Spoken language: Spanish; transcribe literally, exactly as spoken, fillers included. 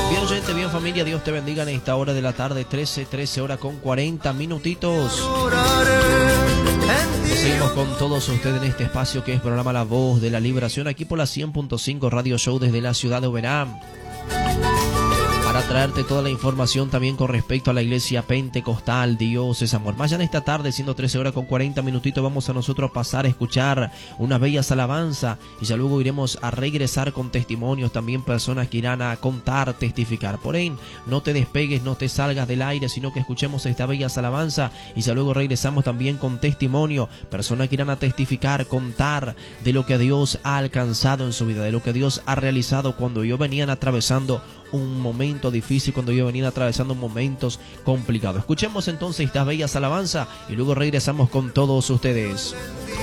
Bien, gente, bien, familia, Dios te bendiga en esta hora de la tarde, trece, trece horas con cuarenta minutitos. Seguimos con todos ustedes en este espacio que es programa La Voz de la Liberación, aquí por la cien punto cinco Radio Show desde la ciudad de Uberá, para traerte toda la información también con respecto a la iglesia pentecostal. Dios es amor. Más ya en esta tarde, siendo trece horas con cuarenta minutitos, vamos a nosotros a pasar a escuchar unas bellas alabanzas y ya luego iremos a regresar con testimonios, también personas que irán a contar, testificar. Por ahí, no te despegues, no te salgas del aire, sino que escuchemos esta bellas alabanza y ya luego regresamos también con testimonio, personas que irán a testificar, contar de lo que Dios ha alcanzado en su vida, de lo que Dios ha realizado cuando ellos venían atravesando un momento difícil, cuando yo venía atravesando momentos complicados. Escuchemos entonces estas bellas alabanzas y luego regresamos con todos ustedes.